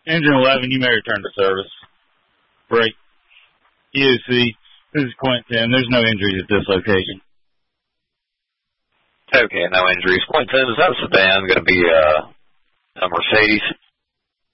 Engine 11, you may return to service. Break. EOC, this is Quentin. There's no injuries at this location. Okay, no injuries. Quentin, is that sedan going to be a Mercedes?